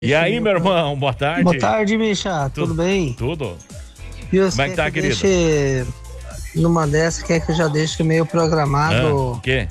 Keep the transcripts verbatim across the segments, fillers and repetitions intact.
E aí, meu irmão, boa tarde. Boa tarde, bicha. Tudo, Tudo bem? Tudo. E Como é que tá, que querido? Deixe... Numa dessa, quer que eu já deixe meio programado Ah, o quê?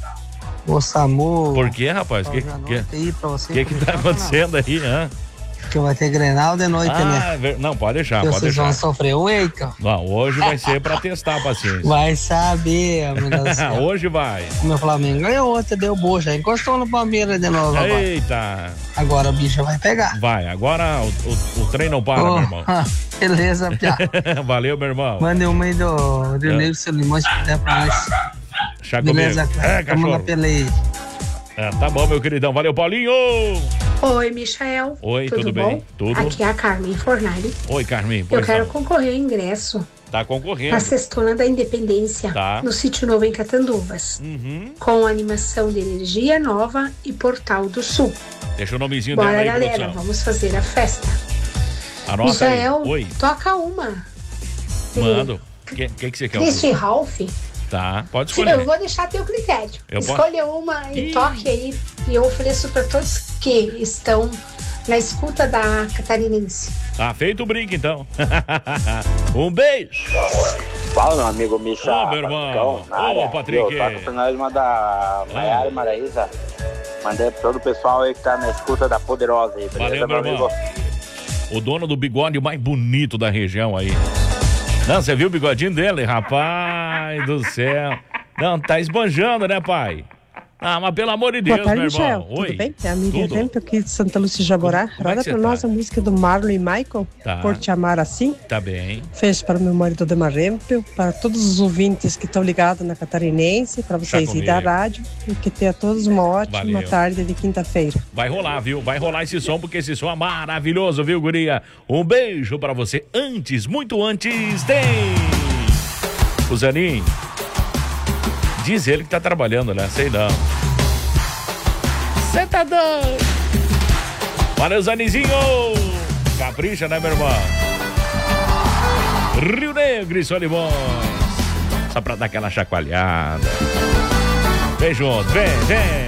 o SAMU. Por quê, rapaz? O que que, que, que tá acontecendo aí, hã? Que vai ter Grenal de noite, ah, né? Não, pode deixar, que pode vocês deixar. Vocês vão sofrer o eito. Não, hoje vai ser pra testar a paciência. Vai saber, amiga. Hoje vai. O meu Flamengo ganhou ontem, deu boa, já encostou no Palmeiras de novo. Eita. Agora, agora o bicho vai pegar. Vai, agora o, o, o trem não para, oh, meu irmão. Beleza, Piá. Valeu, meu irmão. Mande um aí do Rio Negro, seu Limão, se puder pra nós. Chá Beleza, comigo. É, tamo na peleia. É, tá bom, meu queridão. Valeu, Paulinho. Oi, Michael. Oi, tudo, tudo bem? Bom? Tudo. Aqui é a Carmen Fornari. Oi, Carmen. Eu quero concorrer ao ingresso. Tá concorrendo. Na Sextona da Independência, tá. no Sítio Novo em Catanduvas. Uhum. Com animação de Energia Nova e Portal do Sul. Deixa o nomezinho Bora, dela aí, galera, produção. vamos fazer a festa. Anota Michael, aí. Oi. toca uma. Mando. O que, que, que você quer? Christy Ralph. Tá, pode escolher. Eu vou deixar a teu critério. Eu Escolha posso? uma e Ih. toque aí. E eu ofereço para todos que estão na escuta da Catarinense. Tá feito o brinco, então. Um beijo. Fala, meu amigo Micha. Ô, meu irmão. Ô, Patrick. Eu toco pra nós uma da Maiara e Maraísa. Mandei pra todo o pessoal aí que tá na escuta da Poderosa aí. Valeu, meu irmão. O dono do bigode mais bonito da região aí. Não, você viu o bigodinho dele? Rapaz do céu. Não, tá esbanjando, né, pai? Ah, mas pelo amor de Deus, Boa tarde, meu irmão. Michel. Oi. Tudo bem? É a Miriam Tempo aqui de Santa Lúcia de Jaborá. Como Roda é pra nós tá? a música do Marlon e Michael, tá. Por Te Amar Assim. Tá bem. Fez para o meu marido Demar Rempel, para todos os ouvintes que estão ligados na Catarinense, para vocês ir da rádio e que tenha todos uma ótima Valeu. tarde de quinta-feira. Vai rolar, viu? Vai rolar esse som, porque esse som é maravilhoso, viu, guria? Um beijo pra você. Antes, muito antes, tem... O Zanin, diz ele que tá trabalhando, né? Sei não. Cê tá doido. Valeu, Zaninzinho. Capricha, né, meu irmão? Rio Negro e Solimões. Só pra dar aquela chacoalhada. Vem junto, vem, vem.